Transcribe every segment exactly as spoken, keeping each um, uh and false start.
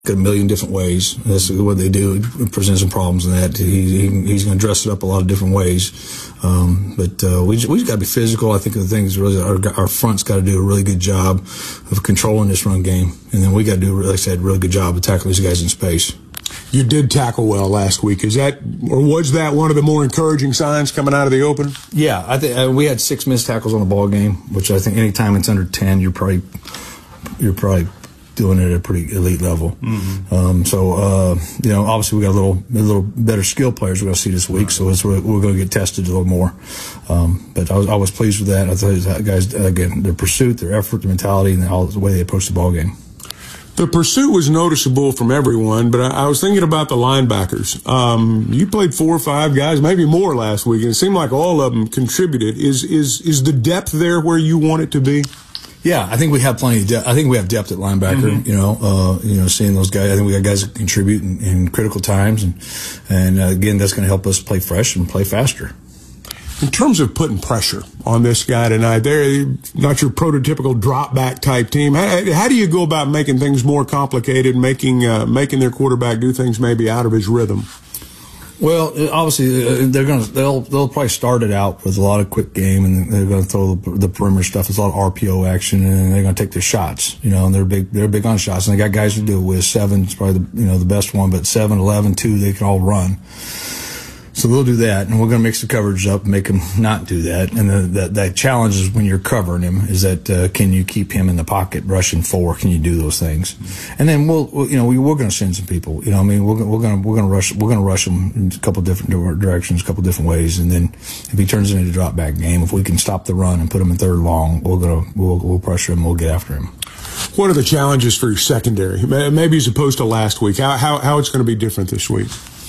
a million different ways. That's what they do. It presents some problems in that. He, he, he's going to dress it up a lot of different ways. Um, but uh, we just, we just got to be physical. I think the thing is really our, our front's got to do a really good job of controlling this run game, and then we got to do, like I said, a really good job of tackling these guys in space. You did tackle well last week. Is that, or was that one of the more encouraging signs coming out of the opener? Yeah, I think uh, we had six missed tackles on the ball game, which I think anytime it's under ten, you're probably you're probably doing it at a pretty elite level. Mm-hmm. Um, so, uh, you know, obviously we got a little, a little better skill players we're going to see this week, so it's, we're, we're going to get tested a little more. Um, but I was, I was pleased with that. I thought these guys, again, their pursuit, their effort, their mentality, and all the way they approach the ball game. The pursuit was noticeable from everyone, but I, I was thinking about the linebackers. Um, you played four or five guys, maybe more last week, and it seemed like all of them contributed. Is, is, is the depth there where you want it to be? Yeah, I think we have plenty of depth. I think we have depth at linebacker. Mm-hmm. You know, uh, you know, seeing those guys. I think we got guys that contribute in, in critical times, and and uh, again, that's going to help us play fresh and play faster. In terms of putting pressure on this guy tonight, they're not your prototypical drop back type team. How, how do you go about making things more complicated, making uh, making their quarterback do things maybe out of his rhythm? Well, obviously they're going to they'll they'll probably start it out with a lot of quick game, and they're going to throw the, the perimeter stuff. It's a lot of R P O action, and they're going to take their shots. You know, and they're big they're big on shots, and they got guys to do it with. Seven's probably the you know the best one, but seven, eleven, two, they can all run. So they'll do that, and we're going to mix the coverage up and make them not do that. And the, the, the challenge is when you're covering him is that uh, can you keep him in the pocket rushing four? Can you do those things? And then we'll, we'll you know, we, we're going to send some people. You know, I mean, we're we're going to we're going to rush we're going to rush him in a couple different directions, a couple different ways. And then if he turns it into a drop back game, if we can stop the run and put him in third long, we're going to we'll, we'll pressure him. We'll get after him. What are the challenges for your secondary? Maybe as opposed to last week, how how, how it's going to be different this week?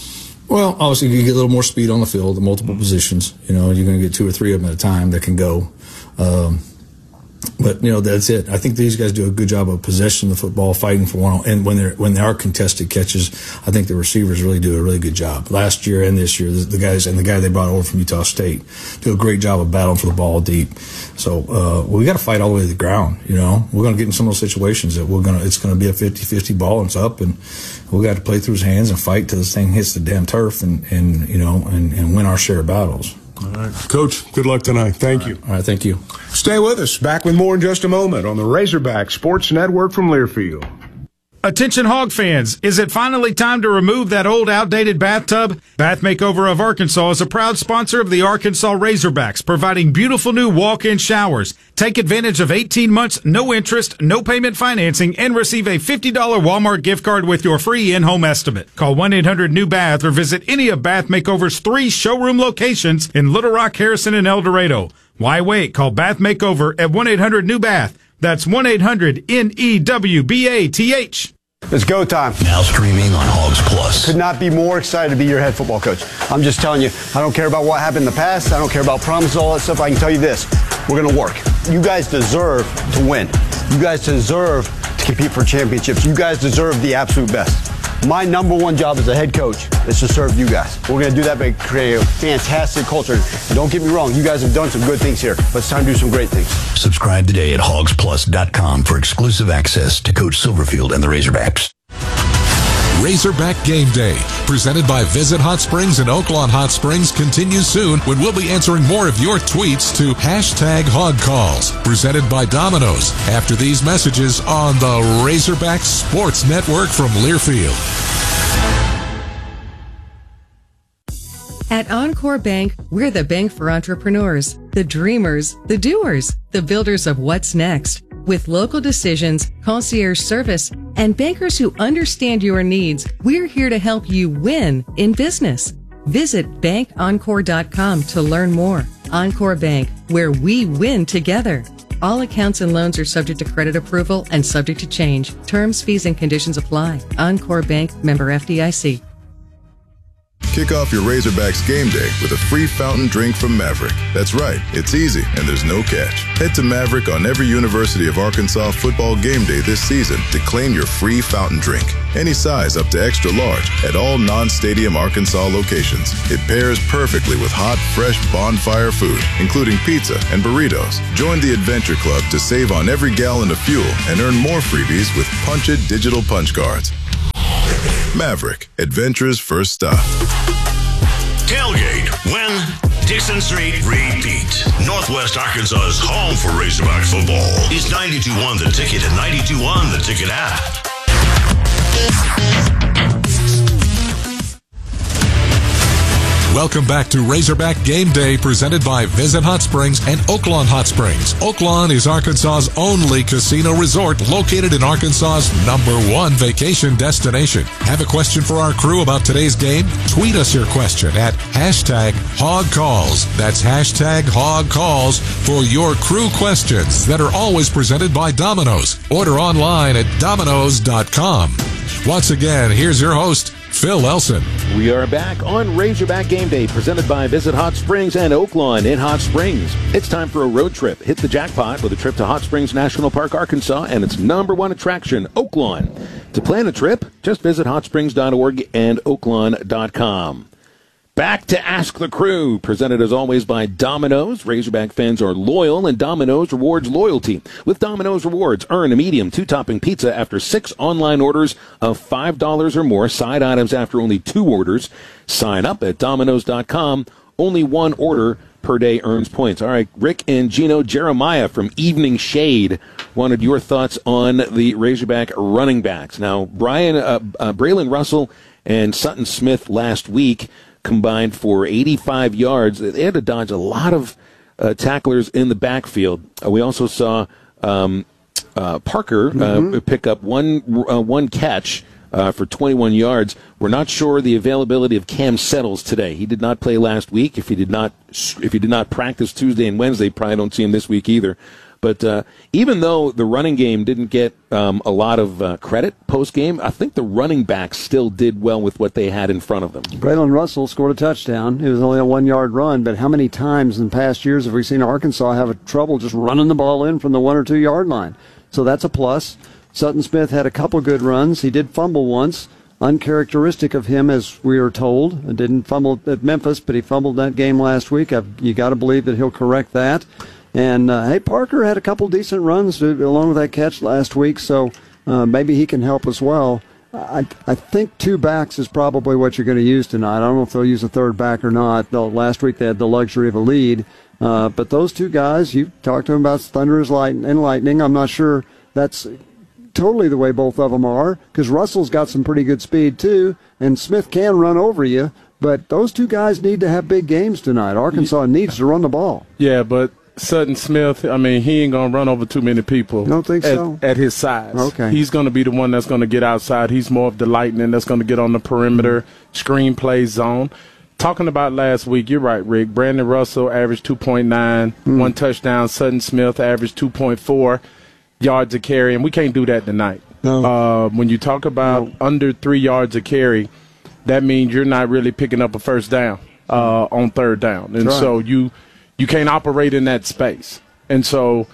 Well, obviously, you get a little more speed on the field, the multiple positions. You know, you're going to get two or three of them at a time that can go. Um, but, you know, that's it. I think these guys do a good job of possessing the football, fighting for one. And when they're when they are contested catches, I think the receivers really do a really good job. Last year and this year, the, the guys and the guy they brought over from Utah State do a great job of battling for the ball deep. So uh, we got to fight all the way to the ground. You know, we're going to get in some of those situations that we're going to. It's going to be a fifty-fifty ball, and it's up, and we got to play through his hands and fight till this thing hits the damn turf, and, and you know, and, and win our share of battles. All right, Coach. Good luck tonight. Thank all you. Right. All right, thank you. Stay with us. Back with more in just a moment on the Razorback Sports Network from Learfield. Attention Hog fans, is it finally time to remove that old outdated bathtub? Bath Makeover of Arkansas is a proud sponsor of the Arkansas Razorbacks, providing beautiful new walk-in showers. Take advantage of eighteen months, no interest, no payment financing, and receive a fifty dollars Walmart gift card with your free in-home estimate. Call one eight hundred new bath or visit any of Bath Makeover's three showroom locations in Little Rock, Harrison, and El Dorado. Why wait? Call Bath Makeover at one eight hundred new bath. That's one eight hundred N E W B A T H. It's go time. Now streaming on Hogs Plus. Could not be more excited to be your head football coach. I'm just telling you, I don't care about what happened in the past. I don't care about promises, all that stuff. I can tell you this, we're going to work. You guys deserve to win. You guys deserve to compete for championships. You guys deserve the absolute best. My number one job as a head coach is to serve you guys. We're going to do that by creating a fantastic culture. And don't get me wrong, you guys have done some good things here, but it's time to do some great things. Subscribe today at hogs plus dot com for exclusive access to Coach Silverfield and the Razorbacks. Razorback Game Day, presented by Visit Hot Springs and Oaklawn Hot Springs, continues soon when we'll be answering more of your tweets to hashtag Hog Calls, presented by Domino's, after these messages on the Razorback Sports Network from Learfield. At Encore Bank, we're the bank for entrepreneurs, the dreamers, the doers, the builders of what's next. With local decisions, concierge service, and bankers who understand your needs, we're here to help you win in business. Visit bank encore dot com to learn more. Encore Bank, where we win together. All accounts and loans are subject to credit approval and subject to change. Terms, fees, and conditions apply. Encore Bank, member F D I C. Kick off your Razorbacks game day with a free fountain drink from Maverick. That's right, it's easy and there's no catch. Head to Maverick on every University of Arkansas football game day this season to claim your free fountain drink. Any size up to extra large at all non-stadium Arkansas locations. It pairs perfectly with hot, fresh bonfire food, including pizza and burritos. Join the Adventure Club to save on every gallon of fuel and earn more freebies with Punch It digital punch cards. Maverick, adventure's first stop. Tailgate, win, Dixon Street, repeat. Northwest Arkansas's home for Razorback football is ninety-two one The Ticket and ninety-two one The Ticket app. Welcome back to Razorback Game Day, presented by Visit Hot Springs and Oaklawn Hot Springs. Oaklawn is Arkansas's only casino resort located in Arkansas's number one vacation destination. Have a question for our crew about today's game? Tweet us your question at hashtag Hog Calls. That's hashtag Hog Calls for your crew questions that are always presented by Domino's. Order online at Domino's dot com. Once again, here's your host, Phil Elson. We are back on Razorback Game Day, presented by Visit Hot Springs and Oaklawn in Hot Springs. It's time for a road trip. Hit the jackpot with a trip to Hot Springs National Park, Arkansas, and its number one attraction, Oaklawn. To plan a trip, just visit hot springs dot org and oaklawn dot com. Back to Ask the Crew, presented as always by Domino's. Razorback fans are loyal, and Domino's rewards loyalty. With Domino's Rewards, earn a medium two-topping pizza after six online orders of five dollars or more, side items after only two orders. Sign up at domino's dot com. Only one order per day earns points. All right, Rick and Gino, Jeremiah from Evening Shade wanted your thoughts on the Razorback running backs. Now, Brian, uh, uh, Braylon Russell and Sutton Smith last week combined for eighty-five yards. They had to dodge a lot of uh, tacklers in the backfield. Uh, we also saw um, uh, Parker uh, mm-hmm. pick up one uh, one catch uh, for twenty-one yards. We're not sure the availability of Cam Settles today. He did not play last week. If he did not, if he did not practice Tuesday and Wednesday, probably don't see him this week either. But uh, even though the running game didn't get um, a lot of uh, credit post-game, I think the running backs still did well with what they had in front of them. Braylon Russell scored a touchdown. It was only a one-yard run, but how many times in past years have we seen Arkansas have a trouble just running the ball in from the one- or two-yard line? So that's a plus. Sutton Smith had a couple good runs. He did fumble once, uncharacteristic of him, as we are told. He didn't fumble at Memphis, but he fumbled that game last week. I've, you got to believe that he'll correct that. And, uh, hey, Parker had a couple decent runs along with that catch last week, so uh, maybe he can help as well. I I think two backs is probably what you're going to use tonight. I don't know if they'll use a third back or not. Though last week they had the luxury of a lead. Uh, but those two guys, you talked to them about thunder and lightning. I'm not sure that's totally the way both of them are, because Russell's got some pretty good speed too, and Smith can run over you. But those two guys need to have big games tonight. Arkansas needs to run the ball. Yeah, but Sutton Smith, I mean, he ain't going to run over too many people. Don't think at, so? At his size. Okay. He's going to be the one that's going to get outside. He's more of the lightning that's going to get on the perimeter, mm-hmm. screen play zone. Talking about last week, you're right, Rick. Brandon Russell averaged two point nine, mm-hmm. one touchdown. Sutton Smith averaged two point four yards a carry, and we can't do that tonight. No. Uh, when you talk about no. under three yards a carry, that means you're not really picking up a first down uh, on third down. And right. so you – You can't operate in that space. And so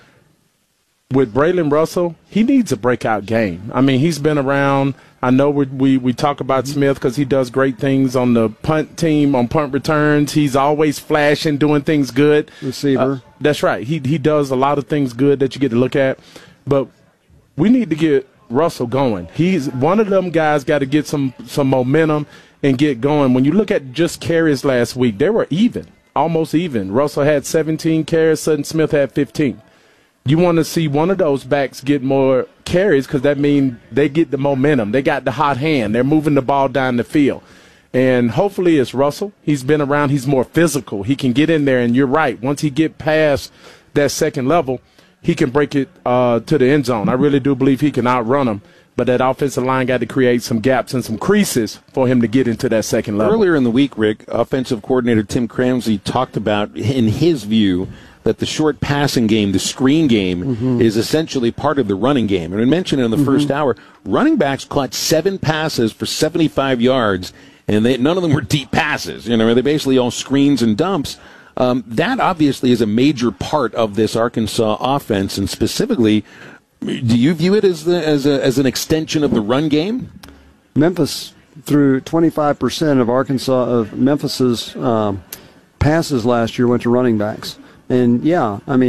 with Braylon Russell, he needs a breakout game. I mean, he's been around. I know we we, we talk about Smith because he does great things on the punt team, on punt returns. He's always flashing, doing things good. Receiver. Uh, that's right. He, he does a lot of things good that you get to look at. But we need to get Russell going. He's one of them guys got to get some, some momentum and get going. When you look at just carries last week, they were even. Almost even. Russell had seventeen carries. Sutton Smith had fifteen. You want to see one of those backs get more carries because that means they get the momentum. They got the hot hand. They're moving the ball down the field. And hopefully it's Russell. He's been around. He's more physical. He can get in there, and you're right. Once he get past that second level, he can break it uh, to the end zone. I really do believe he can outrun them. But that offensive line got to create some gaps and some creases for him to get into that second level. Earlier in the week, Rick, offensive coordinator Tim Cramsey talked about, in his view, that the short passing game, the screen game, mm-hmm. is essentially part of the running game. And I mentioned it in the mm-hmm. first hour, running backs caught seven passes for seventy-five yards, and they, none of them were deep passes. You know, they basically all screens and dumps. Um, that obviously is a major part of this Arkansas offense, and specifically, do you view it as the, as a, as an extension of the run game? Memphis threw twenty-five percent of Arkansas of Memphis's um, passes last year went to running backs, and yeah, I mean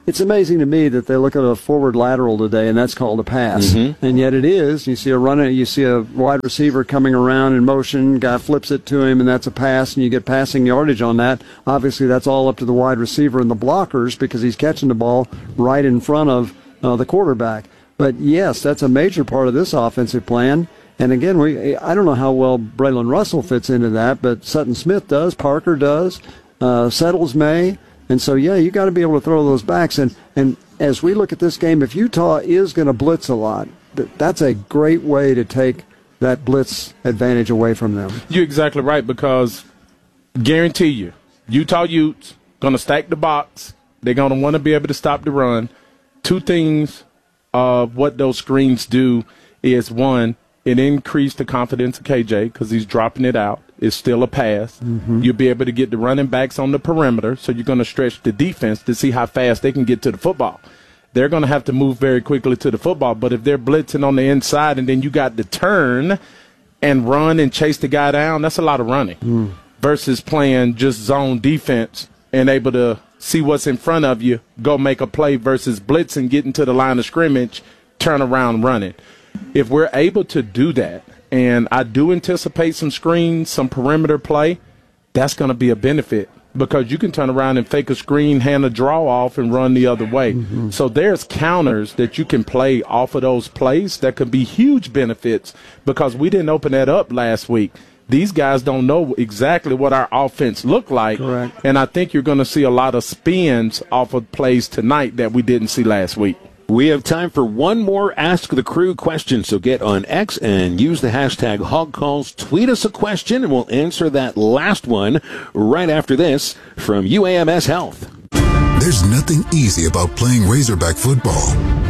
It's amazing to me that they look at a forward lateral today, and that's called a pass. Mm-hmm. And yet it is. You see a runner, you see a wide receiver coming around in motion, guy flips it to him, and that's a pass, and you get passing yardage on that. Obviously, that's all up to the wide receiver and the blockers because he's catching the ball right in front of uh, the quarterback. But, yes, that's a major part of this offensive plan. And, again, we I don't know how well Braylon Russell fits into that, but Sutton Smith does, Parker does, uh, Settles may. And so, yeah, you got to be able to throw those backs. And, and as we look at this game, if Utah is going to blitz a lot, that's a great way to take that blitz advantage away from them. You're exactly right, because guarantee you, Utah Utes going to stack the box. They're going to want to be able to stop the run. Two things of what those screens do is, one, it increased the confidence of K J because he's dropping it out. It's still a pass. Mm-hmm. You'll be able to get the running backs on the perimeter, so you're going to stretch the defense to see how fast they can get to the football. They're going to have to move very quickly to the football, but if they're blitzing on the inside and then you got to turn and run and chase the guy down, that's a lot of running mm. versus playing just zone defense and able to see what's in front of you, go make a play versus blitzing, getting to the line of scrimmage, turn around, running. If we're able to do that, and I do anticipate some screens, some perimeter play, that's going to be a benefit because you can turn around and fake a screen, hand a draw off, and run the other way. Mm-hmm. So there's counters that you can play off of those plays that could be huge benefits because we didn't open that up last week. These guys don't know exactly what our offense looked like. Correct. And I think you're going to see a lot of spins off of plays tonight that we didn't see last week. We have time for one more Ask the Crew question, so get on X and use the hashtag HogCalls. Tweet us a question, and we'll answer that last one right after this from U A M S Health. There's nothing easy about playing Razorback football.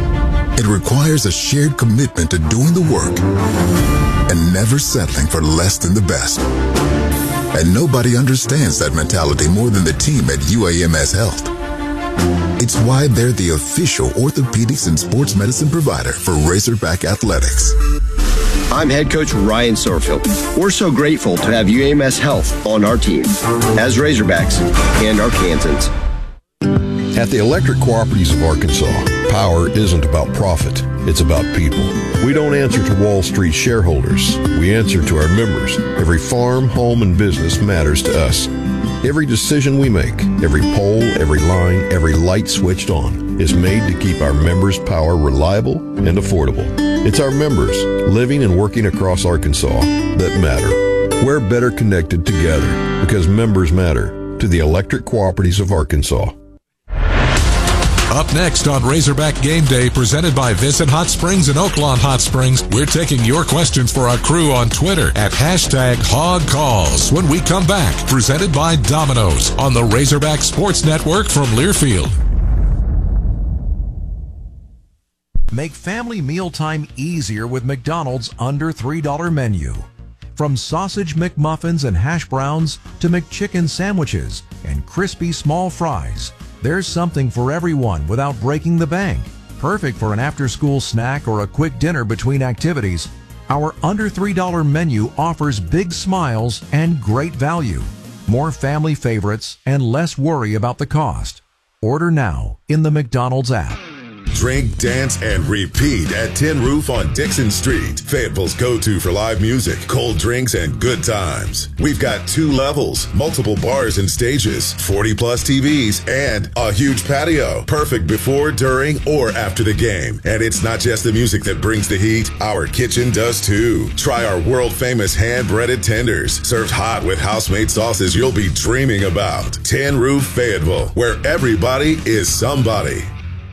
It requires a shared commitment to doing the work and never settling for less than the best. And nobody understands that mentality more than the team at U A M S Health. It's why they're the official orthopedics and sports medicine provider for Razorback Athletics. I'm head coach Ryan Sorfield. We're so grateful to have U A M S Health on our team as Razorbacks and Arkansans. At the Electric Cooperatives of Arkansas, power isn't about profit, it's about people. We don't answer to Wall Street shareholders, we answer to our members. Every farm, home, and business matters to us. Every decision we make, every pole, every line, every light switched on is made to keep our members' power reliable and affordable. It's our members, living and working across Arkansas, that matter. We're better connected together because members matter to the Electric Cooperatives of Arkansas. Up next on Razorback Game Day, presented by Visit Hot Springs and Oaklawn Hot Springs, we're taking your questions for our crew on Twitter at hashtag HogCalls. When we come back, presented by Domino's on the Razorback Sports Network from Learfield. Make family mealtime easier with McDonald's under three dollar menu. From sausage McMuffins and hash browns to McChicken sandwiches and crispy small fries, there's something for everyone without breaking the bank. Perfect for an after-school snack or a quick dinner between activities. Our under three dollar menu offers big smiles and great value. More family favorites and less worry about the cost. Order now in the McDonald's app. Drink, dance, and repeat at Tin Roof on Dixon Street. Fayetteville's go-to for live music, cold drinks, and good times. We've got two levels, multiple bars and stages, forty plus T Vs, and a huge patio. Perfect before, during, or after the game. And it's not just the music that brings the heat. Our kitchen does too. Try our world-famous hand-breaded tenders, served hot with house-made sauces you'll be dreaming about. Tin Roof Fayetteville, where everybody is somebody.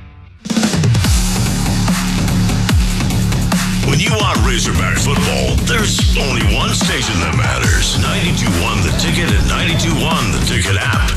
When you want Razorback football, there's only one station that matters. ninety-two point one The Ticket and ninety-two point one The Ticket app.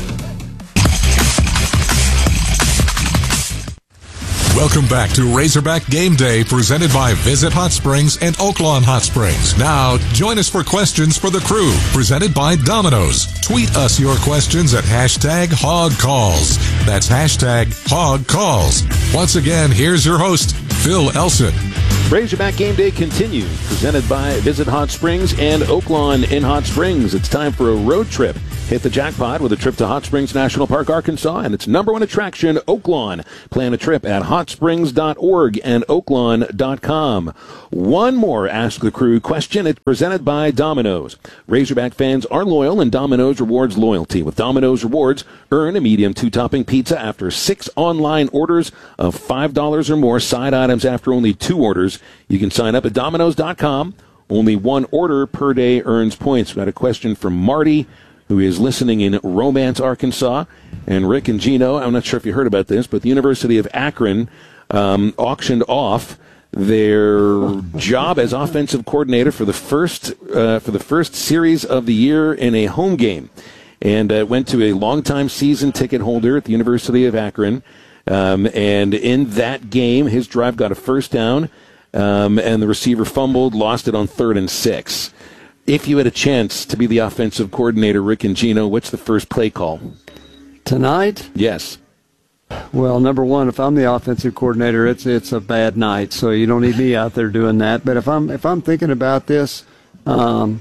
Welcome back to Razorback Game Day, presented by Visit Hot Springs and Oaklawn Hot Springs. Now, join us for questions for the crew, presented by Domino's. Tweet us your questions at hashtag HogCalls. That's hashtag HogCalls. Once again, here's your host, Phil Elson. Razorback Game Day continues, presented by Visit Hot Springs and Oaklawn in Hot Springs. It's time for a road trip. Hit the jackpot with a trip to Hot Springs National Park, Arkansas, and its number one attraction, Oaklawn. Plan a trip at hot springs dot org and oaklawn dot com. One more Ask the Crew question. It's presented by Domino's. Razorback fans are loyal, and Domino's rewards loyalty. With Domino's Rewards, earn a medium two-topping pizza after six online orders of five dollars or more, side items after only two orders. You can sign up at domino's dot com. Only one order per day earns points. We got a question from Marty, who is listening in Romance, Arkansas. And Rick and Gino, I'm not sure if you heard about this, but the University of Akron um, auctioned off their job as offensive coordinator for the first uh, for the first series of the year in a home game. And uh, went to a longtime season ticket holder at the University of Akron. Um, and in that game, his drive got a first down, um, and the receiver fumbled, lost it on third and six. If you had a chance to be the offensive coordinator, Rick and Gino, what's the first play call? Tonight? Yes. Well, number one, if I'm the offensive coordinator, it's it's a bad night, so you don't need me out there doing that. But if I'm if I'm thinking about this, um,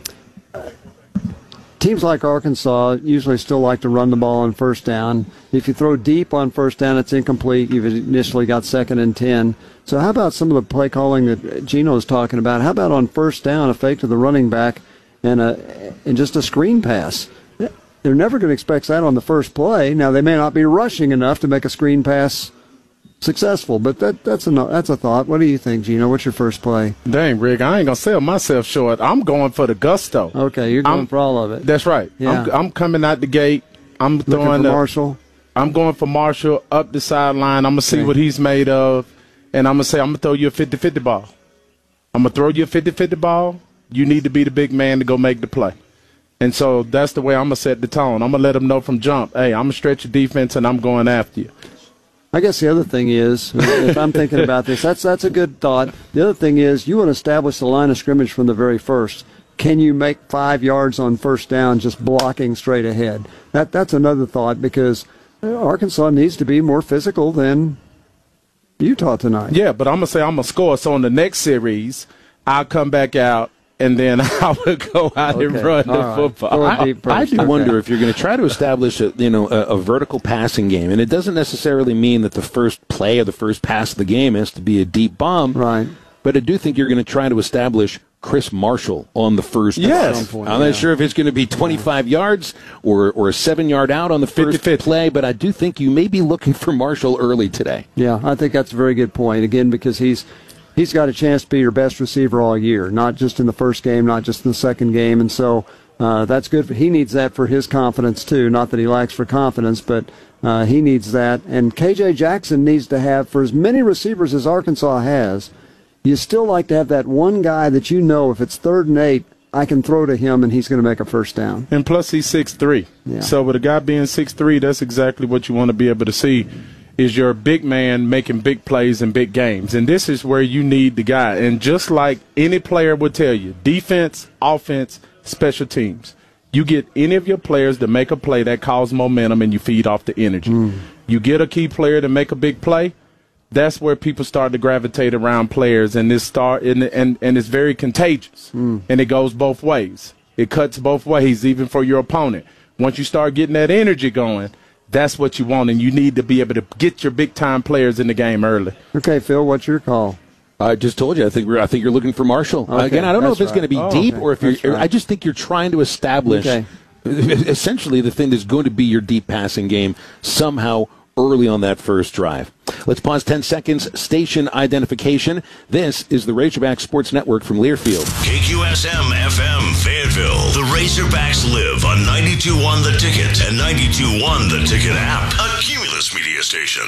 teams like Arkansas usually still like to run the ball on first down. If you throw deep on first down, it's incomplete. You've initially got second and ten. So how about some of the play calling that Gino's talking about? How about on first down, a fake to the running back and a and just a screen pass? They're never going to expect that on the first play. Now, they may not be rushing enough to make a screen pass successful, but that that's a that's a thought. What do you think, Gino? What's your first play? Dang, Rick, I ain't gonna sell myself short. I'm going for the gusto. Okay, you're going I'm, for all of it. That's right. Yeah. I'm, I'm coming out the gate. I'm Looking throwing for the, Marshall. I'm going for Marshall up the sideline. I'm gonna see Okay. what he's made of, and I'm gonna say I'm gonna throw you a fifty-fifty ball. I'm gonna throw you a fifty-fifty ball. You need to be the big man to go make the play. And so that's the way I'm going to set the tone. I'm going to let them know from jump, hey, I'm going to stretch your defense, and I'm going after you. I guess the other thing is, if I'm thinking about this, that's that's a good thought. The other thing is, you want to establish the line of scrimmage from the very first. Can you make five yards on first down just blocking straight ahead? That That's another thought, because Arkansas needs to be more physical than Utah tonight. Yeah, but I'm going to say I'm going to score. So in the next series, I'll come back out, and then I would go out Okay. and run All the right. football. Go I, deep I first. do Okay. wonder if you're going to try to establish a you know a, a vertical passing game, and it doesn't necessarily mean that the first play or the first pass of the game has to be a deep bomb. Right. But I do think you're going to try to establish Chris Marshall on the first Yes. pass. At some point, I'm yeah. not sure if it's going to be twenty-five yards or or a seven yard out on the first fifty-fifty. play, but I do think you may be looking for Marshall early today. Yeah, I think that's a very good point. Again, because he's he's got a chance to be your best receiver all year, not just in the first game, not just in the second game, and so uh, that's good. For, he needs that for his confidence too. Not that he lacks for confidence, but uh, he needs that. And K J Jackson needs to have, for as many receivers as Arkansas has, you still like to have that one guy that you know if it's third and eight, I can throw to him and he's going to make a first down. And plus he's six three. Yeah. So with a guy being six three, that's exactly what you want to be able to see, is your big man making big plays in big games. And this is where you need the guy. And just like any player would tell you, defense, offense, special teams, you get any of your players to make a play that causes momentum and you feed off the energy. Mm. You get a key player to make a big play, that's where people start to gravitate around players, and this start and and, and it's very contagious. Mm. And it goes both ways. It cuts both ways, even for your opponent. Once you start getting that energy going, that's what you want, and you need to be able to get your big-time players in the game early. Okay, Phil, what's your call? I just told you. I think we're, I think you're looking for Marshall. Okay, Again, I don't know if that's it's going to be right. deep Oh, okay. or if you're. That's right. I just think you're trying to establish Okay. essentially the thing that's going to be your deep passing game somehow early on that first drive. Let's pause ten seconds. Station identification. This is the Razorback Sports Network from Learfield. K Q S M F M Fayetteville. The Razorbacks live on ninety-two point one The Ticket and ninety-two point one The Ticket app. A Cumulus media station.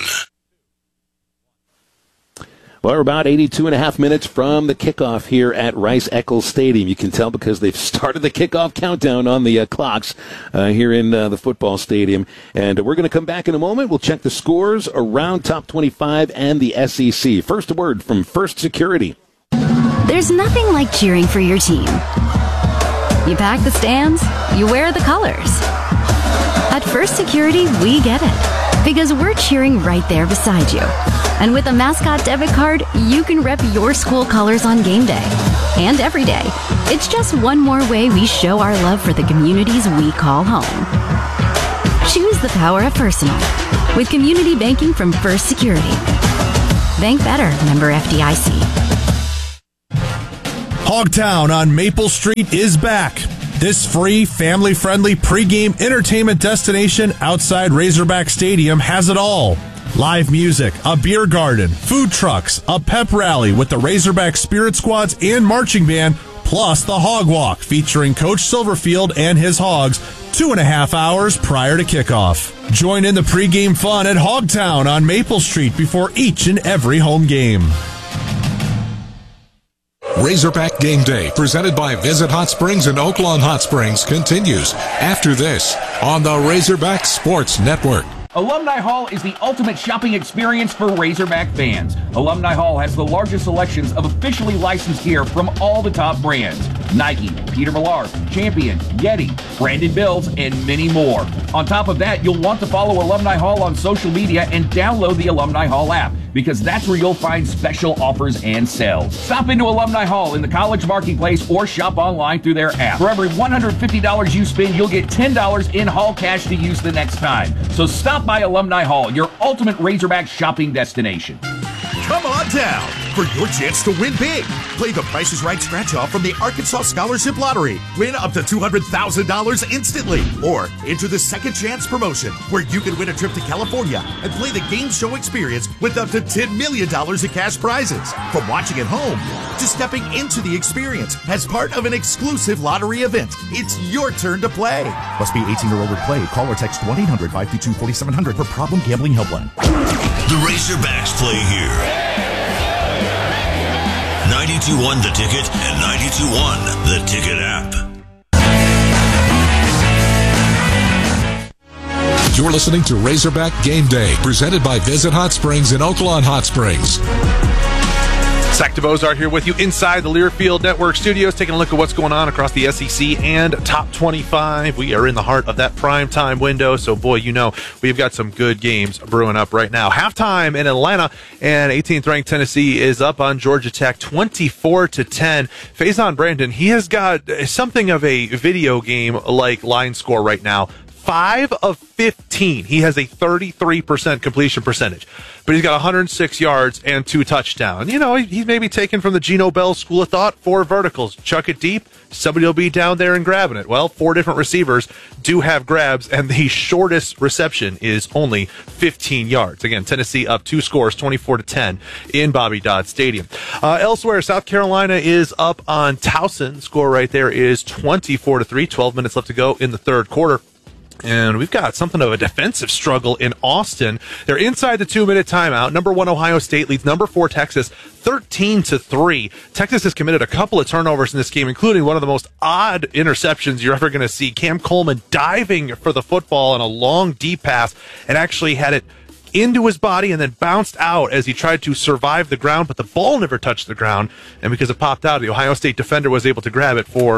Well, we're about eighty-two and a half minutes from the kickoff here at Rice-Eccles Stadium. You can tell because they've started the kickoff countdown on the uh, clocks uh, here in uh, the football stadium. And we're going to come back in a moment. We'll check the scores around top twenty-five and the S E C. First, a word from First Security. There's nothing like cheering for your team. You pack the stands, you wear the colors. At First Security, we get it. Because we're cheering right there beside you. And with a Mascot debit card, you can rep your school colors on game day and every day. It's just one more way we show our love for the communities we call home. Choose the power of personal with community banking from First Security. Bank better, member F D I C. Hogtown on Maple Street is back. This free, family-friendly pregame entertainment destination outside Razorback Stadium has it all. Live music, a beer garden, food trucks, a pep rally with the Razorback Spirit Squads and marching band, plus the Hog Walk featuring Coach Silverfield and his Hogs two and a half hours prior to kickoff. Join in the pregame fun at Hogtown on Maple Street before each and every home game. Razorback Game Day, presented by Visit Hot Springs and Oaklawn Hot Springs, continues after this on the Razorback Sports Network. Alumni Hall is the ultimate shopping experience for Razorback fans. Alumni Hall has the largest selections of officially licensed gear from all the top brands. Nike, Peter Millar, Champion, Yeti, Brandon Bills, and many more. On top of that, you'll want to follow Alumni Hall on social media and download the Alumni Hall app, because that's where you'll find special offers and sales. Stop into Alumni Hall in the College Marketplace or shop online through their app. For every one hundred fifty dollars you spend, you'll get ten dollars in Hall cash to use the next time. So stop by Alumni Hall, your ultimate Razorback shopping destination. Come on down for your chance to win big. Play the Price is Right scratch-off from the Arkansas Scholarship Lottery. Win up to two hundred thousand dollars instantly. Or enter the Second Chance promotion, where you can win a trip to California and play the game show experience with up to ten million dollars in cash prizes. From watching at home to stepping into the experience as part of an exclusive lottery event, it's your turn to play. Must be eighteen or older to play. Call or text one eight hundred five two two four seven zero zero for Problem Gambling Helpline. The Razorbacks play here. ninety-two point one The Ticket and ninety-two point one The Ticket app. You're listening to Razorback Game Day, presented by Visit Hot Springs and Oaklawn Hot Springs. Zach DeVozar here with you inside the Learfield Network studios, taking a look at what's going on across the S E C and Top twenty-five. We are in the heart of that prime time window, so boy, you know, we've got some good games brewing up right now. Halftime in Atlanta, and eighteenth ranked Tennessee is up on Georgia Tech twenty-four to ten. Faison Brandon, he has got something of a video game-like line score right now. five of fifteen. He has a thirty-three percent completion percentage, but he's got one hundred six yards and two touchdowns. You know, he's maybe taken from the Geno Bell school of thought, four verticals, chuck it deep, somebody will be down there and grabbing it. Well, four different receivers do have grabs, and the shortest reception is only fifteen yards. Again, Tennessee up two scores, twenty-four to ten in Bobby Dodd Stadium. Uh, elsewhere, South Carolina is up on Towson. Score right there is twenty-four to three. twelve minutes left to go in the third quarter. And we've got something of a defensive struggle in Austin. They're inside the two-minute timeout. Number one, Ohio State leads number four, Texas, thirteen to three. Texas has committed a couple of turnovers in this game, including one of the most odd interceptions you're ever going to see. Cam Coleman diving for the football on a long, deep pass and actually had it into his body and then bounced out as he tried to survive the ground, but the ball never touched the ground, and because it popped out, the Ohio State defender was able to grab it for,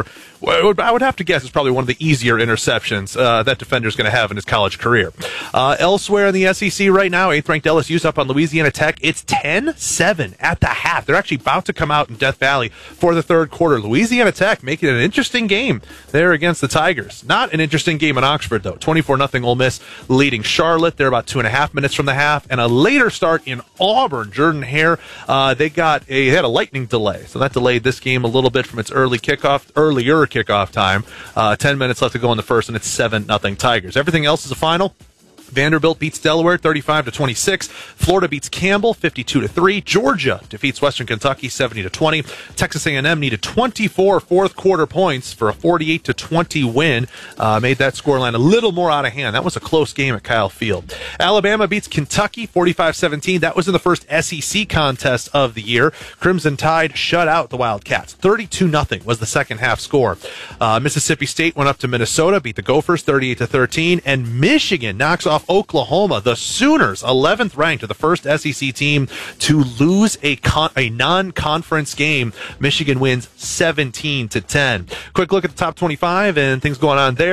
I would have to guess, it's probably one of the easier interceptions uh, that defender's going to have in his college career. Uh, elsewhere in the S E C right now, eighth ranked L S U's up on Louisiana Tech. It's ten seven at the half. They're actually about to come out in Death Valley for the third quarter. Louisiana Tech making an interesting game there against the Tigers. Not an interesting game in Oxford, though. twenty-four nothing Ole Miss leading Charlotte. They're about two and a half minutes from the half, and a later start in Auburn. Jordan Hare, uh, they got a they had a lightning delay, so that delayed this game a little bit from its early kickoff, earlier kickoff time. Uh, Ten minutes left to go in the first, and it's seven nothing Tigers. Everything else is a final. Vanderbilt beats Delaware thirty-five to twenty-six. Florida beats Campbell fifty-two to three. Georgia defeats Western Kentucky seventy to twenty. Texas A and M needed twenty-four fourth quarter points for a forty-eight to twenty win. Uh, made that scoreline a little more out of hand. That was a close game at Kyle Field. Alabama beats Kentucky forty-five seventeen. That was in the first S E C contest of the year. Crimson Tide shut out the Wildcats. thirty-two nothing was the second half score. Uh, Mississippi State went up to Minnesota, beat the Gophers thirty-eight to thirteen, and Michigan knocks off Oklahoma. The Sooners, eleventh ranked, are the first S E C team to lose a con- a non-conference game. Michigan wins seventeen to ten. Quick look at the top twenty-five and things going on there.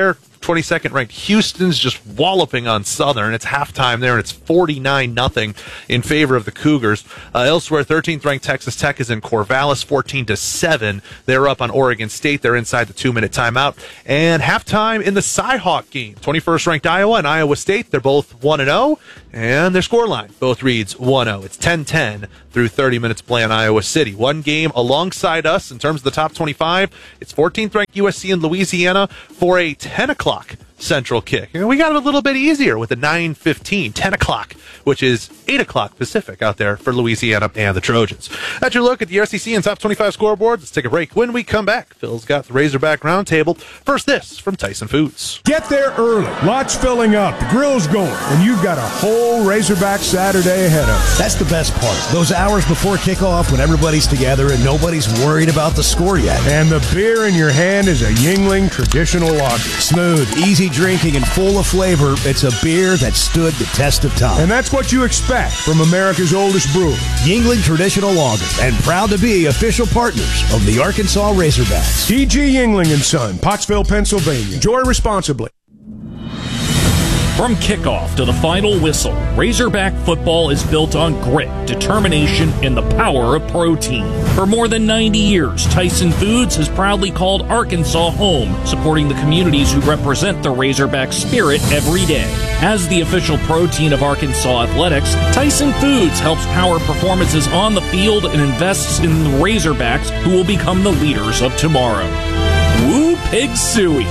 twenty-second ranked Houston's just walloping on Southern. It's halftime there, and it's forty-nine nothing in favor of the Cougars. Uh, elsewhere, thirteenth ranked Texas Tech is in Corvallis, fourteen to seven. They're up on Oregon State. They're inside the two-minute timeout. And halftime in the Cy-Hawk game, twenty-first ranked Iowa and Iowa State. They're both one and oh, and their scoreline both reads one oh. It's ten ten through thirty minutes play in Iowa City. One game alongside us in terms of the top twenty-five. It's fourteenth ranked U S C in Louisiana for a ten o'clock Central kick. And we got it a little bit easier with the nine fifteen, ten o'clock, which is eight o'clock Pacific out there for Louisiana and the Trojans. That's your look at the S E C and top twenty-five scoreboards. Let's take a break. When we come back, Phil's got the Razorback Roundtable. First, this from Tyson Foods. Get there early. Lots filling up. The grill's going. And you've got a whole Razorback Saturday ahead of us. That's the best part. Those hours before kickoff when everybody's together and nobody's worried about the score yet. And the beer in your hand is a Yuengling traditional lager. Smooth, easy drinking, and full of flavor. It's a beer that stood the test of time. And that's what you expect from America's oldest brewery. Yuengling Traditional Lager, and proud to be official partners of the Arkansas Razorbacks. D G Yuengling and Son, Pottsville, Pennsylvania. Enjoy responsibly. From kickoff to the final whistle, Razorback football is built on grit, determination, and the power of protein. For more than ninety years, Tyson Foods has proudly called Arkansas home, supporting the communities who represent the Razorback spirit every day. As the official protein of Arkansas athletics, Tyson Foods helps power performances on the field and invests in the Razorbacks, who will become the leaders of tomorrow. Woo Pig Suey!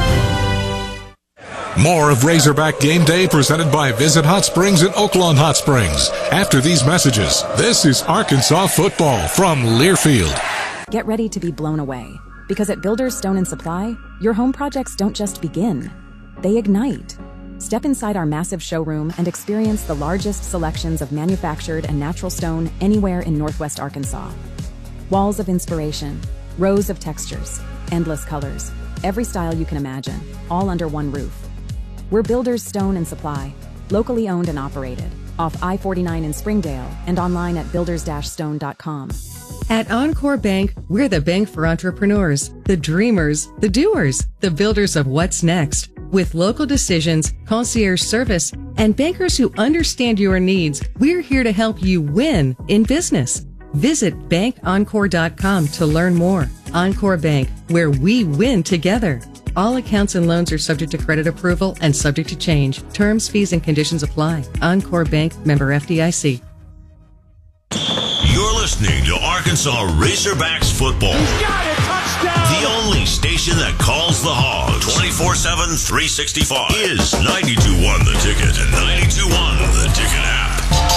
More of Razorback Game Day presented by Visit Hot Springs and Oaklawn Hot Springs. After these messages, this is Arkansas football from Learfield. Get ready to be blown away, because at Builders Stone and Supply, your home projects don't just begin, they ignite. Step inside our massive showroom and experience the largest selections of manufactured and natural stone anywhere in Northwest Arkansas. Walls of inspiration, rows of textures, endless colors, every style you can imagine, all under one roof. We're Builders Stone and Supply, locally owned and operated, off I forty-nine in Springdale and online at builders dash stone dot com. At Encore Bank, we're the bank for entrepreneurs, the dreamers, the doers, the builders of what's next. With local decisions, concierge service, and bankers who understand your needs, we're here to help you win in business. Visit bank encore dot com to learn more. Encore Bank, where we win together. All accounts and loans are subject to credit approval and subject to change. Terms, fees, and conditions apply. Encore Bank, member F D I C. You're listening to Arkansas Razorbacks football. He's got it, touchdown! The only station that calls the Hogs twenty-four seven, three sixty-five is ninety-two point one The Ticket and ninety-two point one The Ticket app.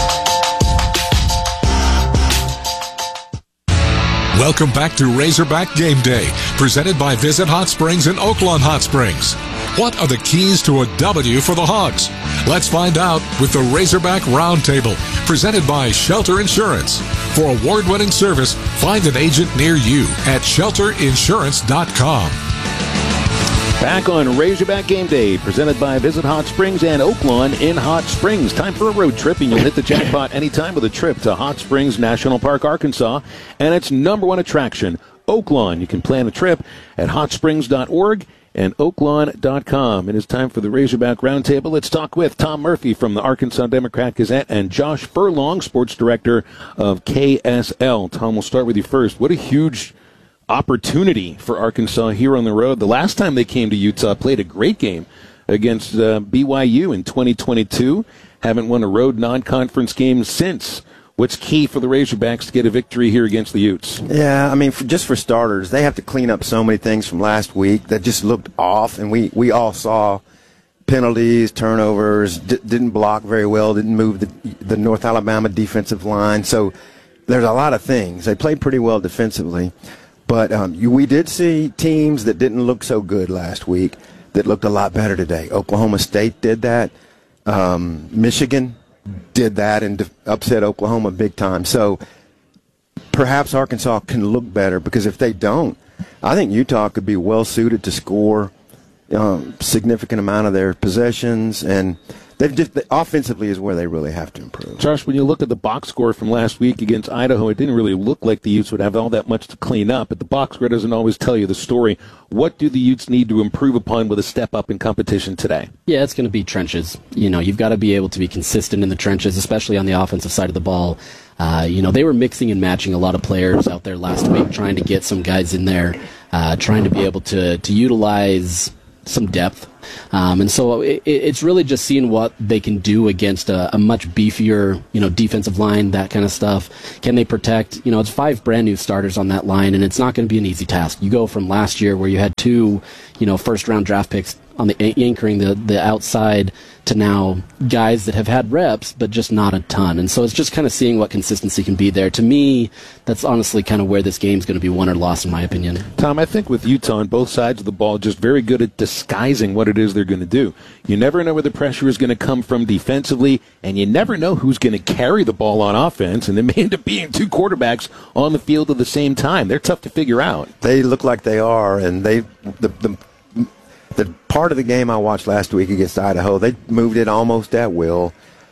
Welcome back to Razorback Game Day, presented by Visit Hot Springs and Oaklawn Hot Springs. What are the keys to a W for the Hogs? Let's find out with the Razorback Roundtable, presented by Shelter Insurance. For award-winning service, find an agent near you at shelter insurance dot com. Back on Razorback Game Day, presented by Visit Hot Springs and Oaklawn in Hot Springs. Time for a road trip, and you'll hit the jackpot anytime with a trip to Hot Springs National Park, Arkansas, and its number one attraction, Oaklawn. You can plan a trip at hot springs dot org and oaklawn dot com. It is time for the Razorback Roundtable. Let's talk with Tom Murphy from the Arkansas Democrat-Gazette and Josh Furlong, sports director of K S L. Tom, we'll start with you first. What a huge opportunity for Arkansas here on the road. The last time they came to Utah, played a great game against uh, B Y U in twenty twenty-two. Haven't won a road non-conference game since. What's key for the Razorbacks to get a victory here against the Utes? Yeah, I mean, for, just for starters, they have to clean up so many things from last week that just looked off, and we, we all saw penalties, turnovers, d- didn't block very well, didn't move the, the North Alabama defensive line. So there's a lot of things. They played pretty well defensively. But um, you, we did see teams that didn't look so good last week that looked a lot better today. Oklahoma State did that. Um, Michigan did that and upset Oklahoma big time. So perhaps Arkansas can look better, because if they don't, I think Utah could be well suited to score um, significant amount of their possessions, and they've just they, offensively is where they really have to improve. Josh, when you look at the box score from last week against Idaho, it didn't really look like the Utes would have all that much to clean up, but the box score doesn't always tell you the story. What do the Utes need to improve upon with a step up in competition today? Yeah, it's going to be trenches. You know, you've got to be able to be consistent in the trenches, especially on the offensive side of the ball. Uh, you know, they were mixing and matching a lot of players out there last week, trying to get some guys in there, uh, trying to be able to, to utilize some depth. Um, and so it, it's really just seeing what they can do against a, a much beefier, you know, defensive line, that kind of stuff. Can they protect? You know, it's five brand new starters on that line, and it's not going to be an easy task. You go from last year where you had two, you know, first round draft picks on the anchoring the, the outside to now guys that have had reps, but just not a ton. And so it's just kind of seeing what consistency can be there. To me, that's honestly kind of where this game's going to be won or lost, in my opinion. Tom, I think with Utah on both sides of the ball, just very good at disguising what it is they're going to do. You never know where the pressure is going to come from defensively, and you never know who's going to carry the ball on offense, and they may end up being two quarterbacks on the field at the same time. They're tough to figure out. They look like they are, and they the the The part of the game I watched last week against Idaho, they moved it almost at will.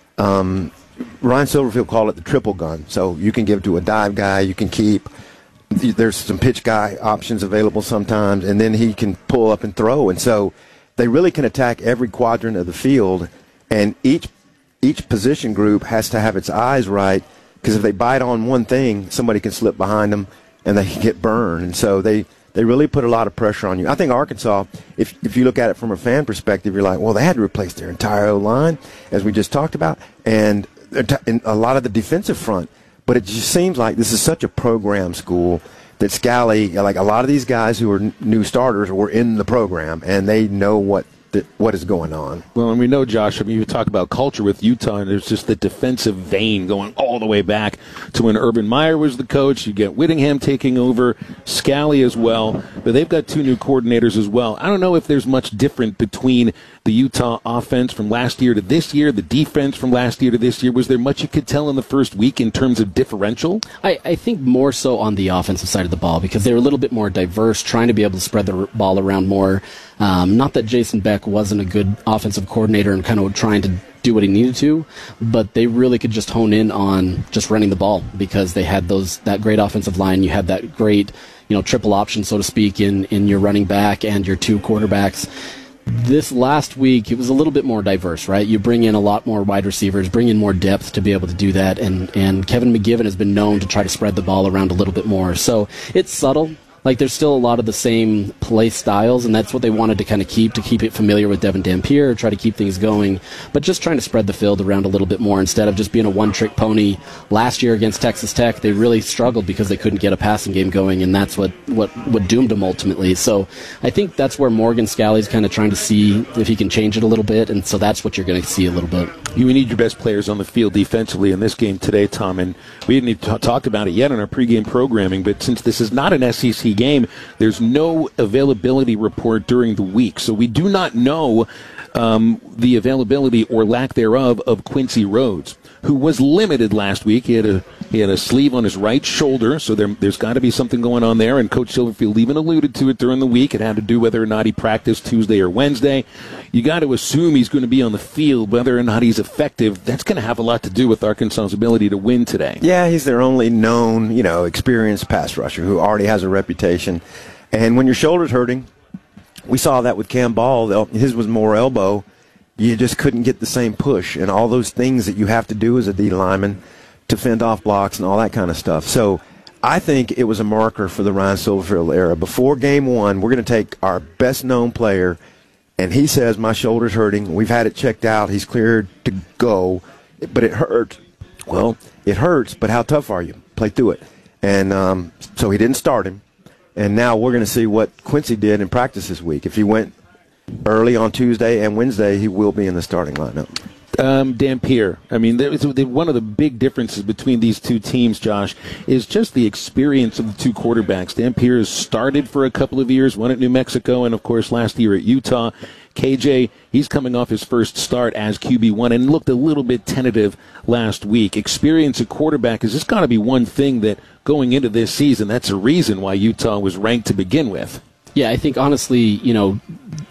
Um, Ryan Silverfield called it the triple gun. So you can give to a dive guy, you can keep. There's some pitch guy options available sometimes, and then he can pull up and throw. And so they really can attack every quadrant of the field, and each each position group has to have its eyes right, because if they bite on one thing, somebody can slip behind them, and they can get burned. And so they... They really put a lot of pressure on you. I think Arkansas, if if you look at it from a fan perspective, you're like, well, they had to replace their entire O-line, as we just talked about, and, and a lot of the defensive front. But it just seems like this is such a program school that Scally, like a lot of these guys who are new starters were in the program, and they know what the, what is going on. Well, and we know, Josh, I mean, you talk about culture with Utah, and there's just the defensive vein going all the way back to when Urban Meyer was the coach. You get Whittingham taking over, Scally as well, but they've got two new coordinators as well. I don't know if there's much different between the Utah offense from last year to this year, the defense from last year to this year. Was there much you could tell in the first week in terms of differential? I, I think more so on the offensive side of the ball, because they were a little bit more diverse, trying to be able to spread the ball around more. Um, not that Jason Beck wasn't a good offensive coordinator and kind of trying to do what he needed to, but they really could just hone in on just running the ball, because they had those that great offensive line. You had that great, you know, triple option, so to speak, in, in your running back and your two quarterbacks. This last week, it was a little bit more diverse, right? You bring in a lot more wide receivers, bring in more depth to be able to do that, and, and Kevin McGivern has been known to try to spread the ball around a little bit more. So it's subtle. Like, there's still a lot of the same play styles, and that's what they wanted to kind of keep, to keep it familiar with Devin Dampier, try to keep things going, but just trying to spread the field around a little bit more instead of just being a one-trick pony. Last year against Texas Tech, they really struggled because they couldn't get a passing game going, and that's what, what, what doomed them ultimately. So I think that's where Morgan Scally's kind of trying to see if he can change it a little bit, and so that's what you're going to see a little bit. You need your best players on the field defensively in this game today, Tom, and we didn't even talk about it yet in our pregame programming, but since this is not an S E C game, there's no availability report during the week, so we do not know um, the availability or lack thereof of Quincy Rhodes, who was limited last week. He had a he had a sleeve on his right shoulder, so there, there's got to be something going on there, and Coach Silverfield even alluded to it during the week. It had to do whether or not he practiced Tuesday or Wednesday. You got to assume he's going to be on the field. Whether or not he's effective, that's going to have a lot to do with Arkansas's ability to win today. Yeah, he's their only known, you know, experienced pass rusher who already has a reputation. And when your shoulder's hurting, we saw that with Cam Ball. His was more elbow. You just couldn't get the same push and all those things that you have to do as a D lineman to fend off blocks and all that kind of stuff. So I think it was a marker for the Ryan Silverfield era. Before game one, we're going to take our best-known player, and he says, my shoulder's hurting. We've had it checked out. He's cleared to go, but it hurt. Well, it hurts, but how tough are you? Play through it. And um, so he didn't start him. And now we're going to see what Quincy did in practice this week. If he went early on Tuesday and Wednesday, he will be in the starting lineup. Um, Dampier. I mean, there is, one of the big differences between these two teams, Josh, is just the experience of the two quarterbacks. Dampier has started for a couple of years, one at New Mexico, and, of course, last year at Utah. K J, he's coming off his first start as Q B one and looked a little bit tentative last week. Experience at quarterback is just got to be one thing that going into this season, that's a reason why Utah was ranked to begin with. Yeah, I think honestly, you know,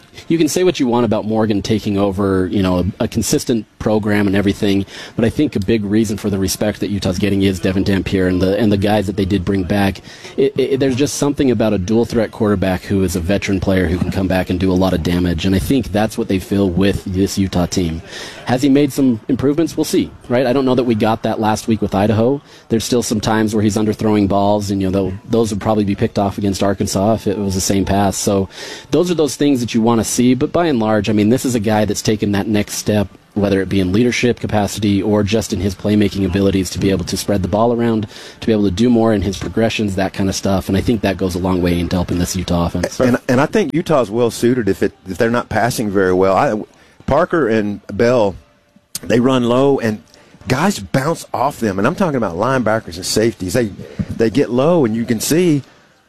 you can say what you want about Morgan taking over, you know, a, a consistent program and everything, but I think a big reason for the respect that Utah's getting is Devin Dampier and the and the guys that they did bring back. It, it, there's just something about a dual threat quarterback who is a veteran player who can come back and do a lot of damage, and I think that's what they feel with this Utah team. Has he made some improvements? We'll see, right? I don't know that we got that last week with Idaho. There's still some times where he's underthrowing balls, and you know those would probably be picked off against Arkansas if it was the same pass. So those are those things that you want to see, but by and large, I mean, this is a guy that's taken that next step, whether it be in leadership capacity or just in his playmaking abilities to be able to spread the ball around, to be able to do more in his progressions, that kind of stuff. And I think that goes a long way into helping this Utah offense. And, and I think Utah's well suited if it if they're not passing very well. I, Parker and Bell, they run low and guys bounce off them. And I'm talking about linebackers and safeties. They they get low and you can see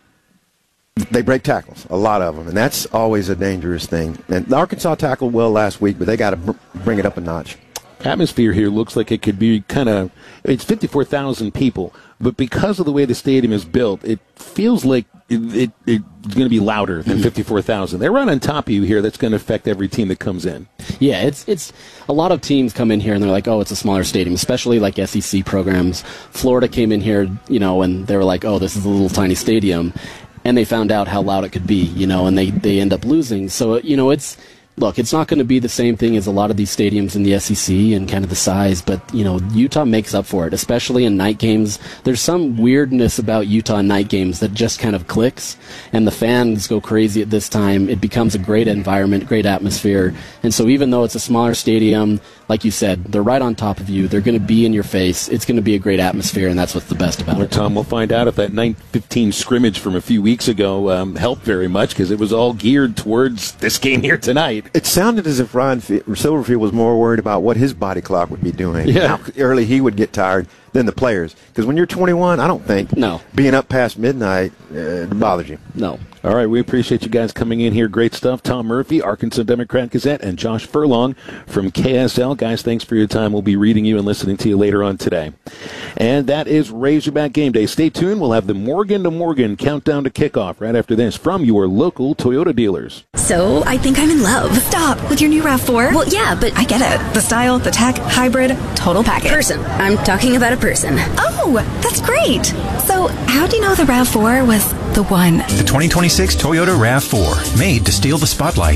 they break tackles, a lot of them, and that's always a dangerous thing. And the Arkansas tackled well last week, but they got to br- bring it up a notch. Atmosphere here looks like it could be kind of, it's fifty-four thousand people, but because of the way the stadium is built, it feels like it, it, it's going to be louder than fifty-four thousand. They're right on top of you here. That's going to affect every team that comes in. Yeah, it's it's a lot of teams come in here and they're like, oh, it's a smaller stadium, especially like S E C programs. Florida came in here, you know, and they were like, oh, this is a little tiny stadium. And they found out how loud it could be, you know, and they, they end up losing. So, you know, it's, look, it's not going to be the same thing as a lot of these stadiums in the S E C and kind of the size, but, you know, Utah makes up for it, especially in night games. There's some weirdness about Utah in night games that just kind of clicks, and the fans go crazy at this time. It becomes a great environment, great atmosphere. And so even though it's a smaller stadium, like you said, they're right on top of you. They're going to be in your face. It's going to be a great atmosphere, and that's what's the best about well, it. Tom, we'll find out if that nine fifteen scrimmage from a few weeks ago um, helped very much, because it was all geared towards this game here tonight. It sounded as if Ryan F- Silverfield was more worried about what his body clock would be doing, yeah. how early he would get tired, than the players. Because when you're twenty-one, I don't think no. being up past midnight uh, bothers you. No. All right, we appreciate you guys coming in here. Great stuff. Tom Murphy, Arkansas Democrat Gazette, and Josh Furlong from K S L. Guys, thanks for your time. We'll be reading you and listening to you later on today. And that is Razorback Game Day. Stay tuned. We'll have the Morgan to Morgan countdown to kickoff right after this from your local Toyota dealers. So, I think I'm in love. Stop. With your new RAV four? Well, yeah, but I get it. The style, the tech, hybrid, total package. Person. I'm talking about a person. Oh, that's great. So, how do you know the RAV four was the one? The twenty twenty-six Toyota RAV four, made to steal the spotlight.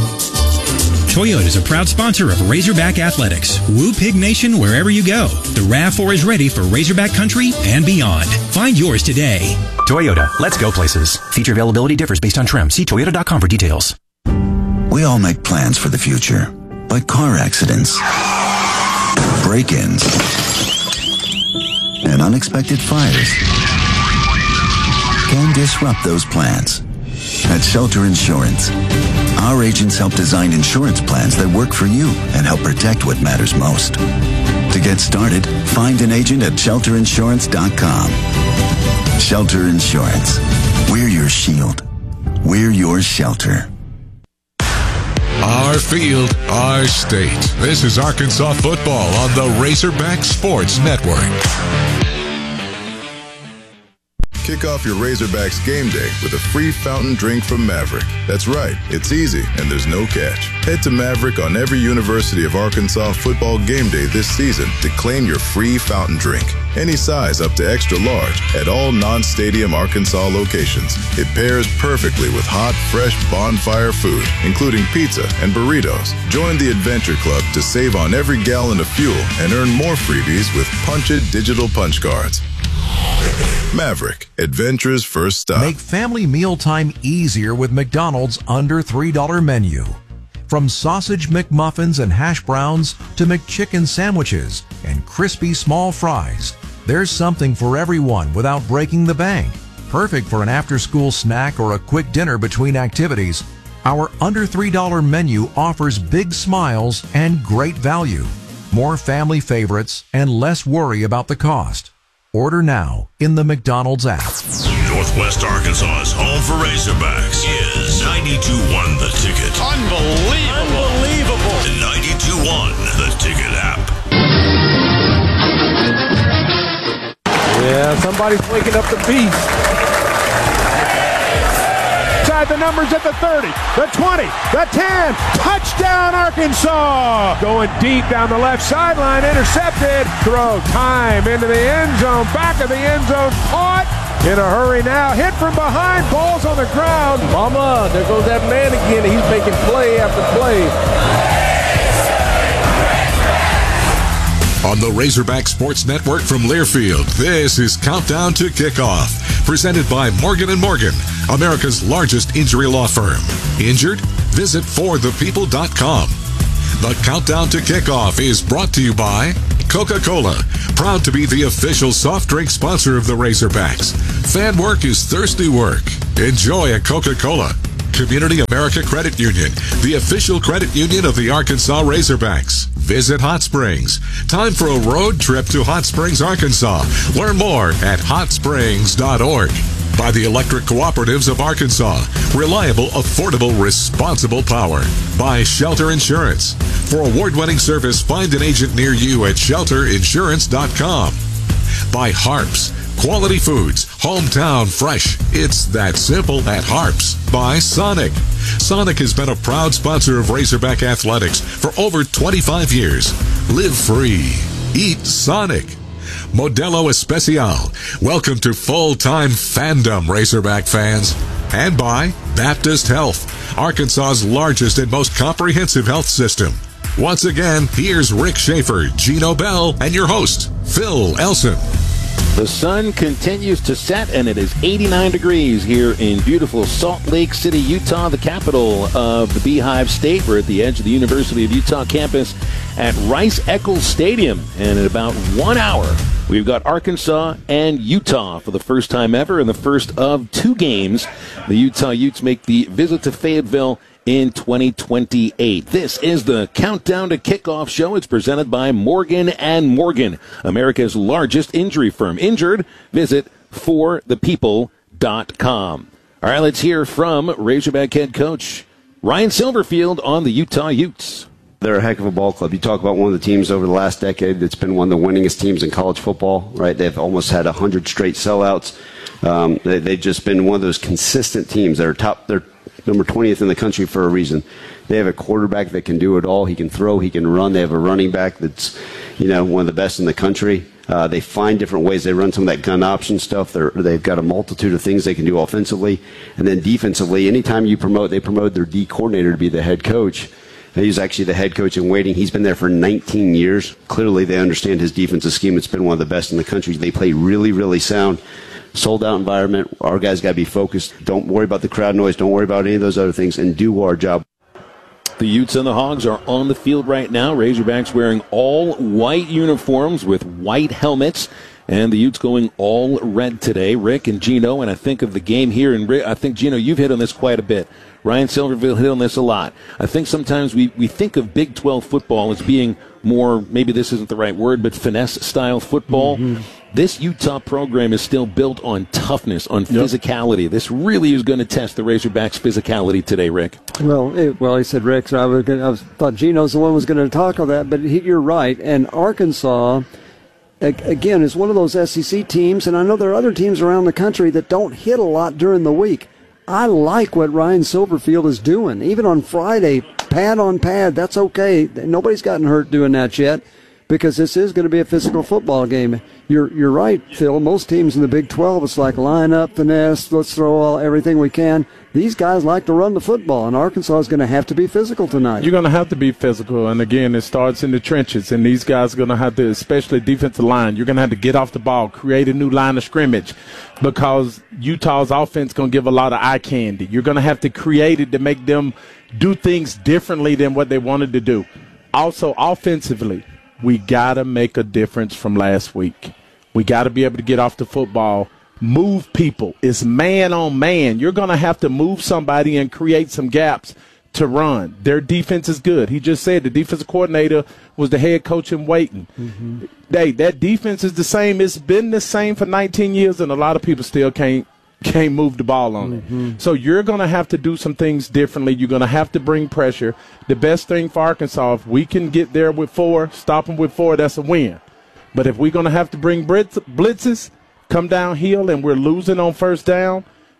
Toyota is a proud sponsor of Razorback Athletics. Woo Pig Nation wherever you go. The RAV four is ready for Razorback country and beyond. Find yours today. Toyota, let's go places. Feature availability differs based on trim. See Toyota dot com for details. We all make plans for the future, but car accidents, break-ins, and unexpected fires can disrupt those plans. At Shelter Insurance, our agents help design insurance plans that work for you and help protect what matters most. To get started, find an agent at shelter insurance dot com. Shelter Insurance. We're your shield. We're your shelter. Our field, our state. This is Arkansas football on the Razorback Sports Network. Kick off your Razorbacks game day with a free fountain drink from Maverick. That's right, it's easy and there's no catch. Head to Maverick on every University of Arkansas football game day this season to claim your free fountain drink. Any size up to extra large at all non-stadium Arkansas locations. It pairs perfectly with hot, fresh bonfire food, including pizza and burritos. Join the Adventure Club to save on every gallon of fuel and earn more freebies with Punch It digital punch cards. Maverick, adventure's first stop. Make family mealtime easier with McDonald's under three dollar menu. From sausage McMuffins and hash browns to McChicken sandwiches and crispy small fries, there's something for everyone without breaking the bank. Perfect for an after-school snack or a quick dinner between activities, our under three dollar menu offers big smiles and great value. More family favorites and less worry about the cost. Order now in the McDonald's app. Northwest Arkansas's home for Razorbacks is ninety-two one The Ticket. Unbelievable. Unbelievable. And ninety-two one The Ticket app. Yeah, somebody's waking up the beast. twenty-five, the numbers at the thirty, the twenty, the ten. Touchdown, Arkansas! Going deep down the left sideline, intercepted. Throw time into the end zone, back of the end zone, caught. In a hurry now, hit from behind, ball's on the ground. Mama, there goes that man again. He's making play after play. On the Razorback Sports Network from Learfield, this is Countdown to Kickoff, presented by Morgan and Morgan, America's largest injury law firm. Injured? Visit for the people dot com. The Countdown to Kickoff is brought to you by Coca-Cola, proud to be the official soft drink sponsor of the Razorbacks. Fan work is thirsty work. Enjoy a Coca-Cola. Community America Credit Union, the official credit union of the Arkansas Razorbacks. Visit Hot Springs. Time for a road trip to Hot Springs, Arkansas. Learn more at hot springs dot org. By the Electric Cooperatives of Arkansas. Reliable, affordable, responsible power. By Shelter Insurance. For award-winning service, find an agent near you at shelter insurance dot com. By Harps. Quality foods, hometown fresh. It's that simple at Harps. By Sonic. Sonic has been a proud sponsor of Razorback Athletics for over twenty-five years. Live free. Eat Sonic. Modelo Especial. Welcome to full-time fandom, Razorback fans. And by Baptist Health, Arkansas's largest and most comprehensive health system. Once again, here's Rick Schaefer, Gino Bell, and your host, Phil Elson. The sun continues to set, and it is eighty-nine degrees here in beautiful Salt Lake City, Utah, the capital of the Beehive State. We're at the edge of the University of Utah campus at Rice-Eccles Stadium, and in about one hour, we've got Arkansas and Utah for the first time ever, and the first of two games. The Utah Utes make the visit to Fayetteville in twenty twenty-eight. This is the Countdown to Kickoff show. It's presented by Morgan and Morgan, America's largest injury firm. Injured? Visit for the people dot com. All right, let's hear from Razorback head coach Ryan Silverfield on the Utah Utes. They're a heck of a ball club. You talk about one of the teams over the last decade that's been one of the winningest teams in college football, right? They've almost had one hundred straight sellouts. Um, they, they've just been one of those consistent teams that are top. They're number twentieth in the country for a reason. They have a quarterback that can do it all. He can throw, he can run. They have a running back that's, you know, one of the best in the country. Uh, they find different ways. They run some of that gun option stuff. They're, they've got a multitude of things they can do offensively. And then defensively, anytime you promote, they promote their D coordinator to be the head coach. He's actually the head coach in waiting. He's been there for nineteen years. Clearly, they understand his defensive scheme. It's been one of the best in the country. They play really, really sound. Sold-out environment. Our guys got to be focused. Don't worry about the crowd noise. Don't worry about any of those other things, and do our job. The Utes and the Hogs are on the field right now. Razorbacks wearing all white uniforms with white helmets, and the Utes going all red today. Rick and Gino, and I think of the game here, and Rick, I think, Gino, you've hit on this quite a bit. Ryan Silverfield hit on this a lot. I think sometimes we, we think of Big twelve football as being more, maybe this isn't the right word, but finesse-style football. Mm-hmm. This Utah program is still built on toughness, on physicality. Yep. This really is going to test the Razorbacks' physicality today, Rick. Well, it, well, he said Rick, so I, was gonna, I was, thought Gino's the one who was going to talk on that, but he, you're right. And Arkansas, again, is one of those S E C teams, and I know there are other teams around the country that don't hit a lot during the week. I like what Ryan Silverfield is doing. Even on Friday, pad on pad, that's okay. Nobody's gotten hurt doing that yet, because this is going to be a physical football game. You're you're right, Phil. Most teams in the Big twelve, it's like line up, finesse, let's throw all everything we can. These guys like to run the football, and Arkansas is going to have to be physical tonight. You're going to have to be physical, and again, it starts in the trenches, and these guys are going to have to, especially defensive line, you're going to have to get off the ball, create a new line of scrimmage, because Utah's offense is going to give a lot of eye candy. You're going to have to create it to make them do things differently than what they wanted to do. Also, offensively, we got to make a difference from last week. We got to be able to get off the football, move people. It's man on man. You're going to have to move somebody and create some gaps to run. Their defense is good. He just said the defensive coordinator was the head coach in waiting. Mm-hmm. Hey, that defense is the same. It's been the same for nineteen years, and a lot of people still can't can't move the ball on mm-hmm. it. So you're going to have to do some things differently. You're going to have to bring pressure. The best thing for Arkansas, if we can get there with four, stop them with four, that's a win. But if we're going to have to bring blitz, blitzes, come downhill, and we're losing on first down,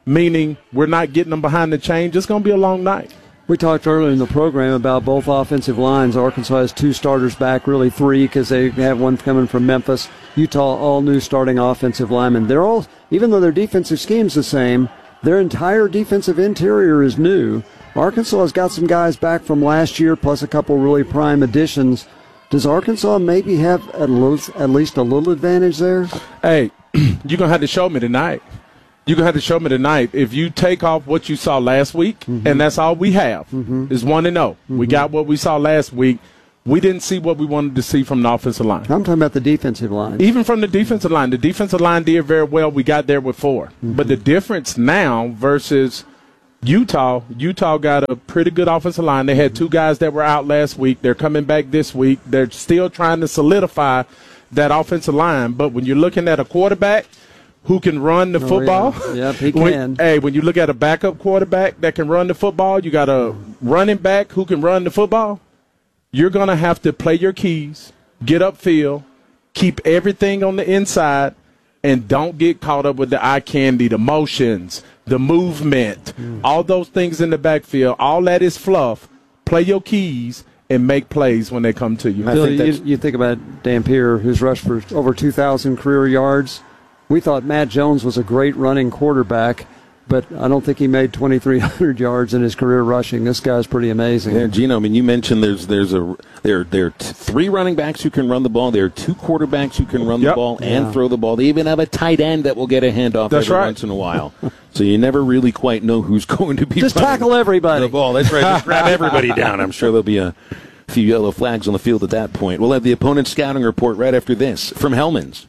meaning we're not getting them behind the chains. It's going to be a long night. We talked earlier in the program about both offensive lines. Arkansas has two starters back, really three, because they have one coming from Memphis. Utah, all new starting offensive linemen. They're all, even though their defensive scheme's the same, their entire defensive interior is new. Arkansas has got some guys back from last year, plus a couple really prime additions. Does Arkansas maybe have at least, at least a little advantage there? Hey, you're going to have to show me tonight. You're going to have to show me tonight. If you take off what you saw last week, mm-hmm. and that's all we have, mm-hmm. is one and oh. Mm-hmm. We got what we saw last week. We didn't see what we wanted to see from the offensive line. I'm talking about the defensive line. Even from the defensive line. The defensive line did very well. We got there with four. Mm-hmm. But the difference now versus Utah, Utah got a pretty good offensive line. They had two guys that were out last week. They're coming back this week. They're still trying to solidify that offensive line. But when you're looking at a quarterback who can run the oh, football. Yeah. Yep, he when, can. Hey, when you look at a backup quarterback that can run the football, you got a running back who can run the football. You're going to have to play your keys, get upfield, keep everything on the inside, and don't get caught up with the eye candy, the motions, the movement, mm. all those things in the backfield. All that is fluff. Play your keys and make plays when they come to you. I Billy, think you, you think about Dampier, who's rushed for over two thousand career yards. We thought Matt Jones was a great running quarterback, but I don't think he made twenty-three hundred yards in his career rushing. This guy's pretty amazing. Yeah, Gino, I mean, you mentioned there's there's a there there are t- three running backs who can run the ball. There are two quarterbacks who can run yep. the ball and yeah. throw the ball. They even have a tight end that will get a handoff That's every right. once in a while. So you never really quite know who's going to be just tackle everybody. The ball. That's right. Just grab everybody down. I'm sure there'll be a few yellow flags on the field at that point. We'll have the opponent scouting report right after this from Hellman's.